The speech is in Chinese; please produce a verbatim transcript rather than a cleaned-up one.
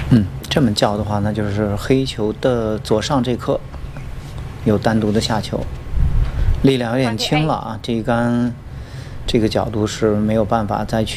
嗯，这么叫的话，那就是黑球的左上这颗有单独的下球，力量有点轻了啊，这一杆这个角度是没有办法再去。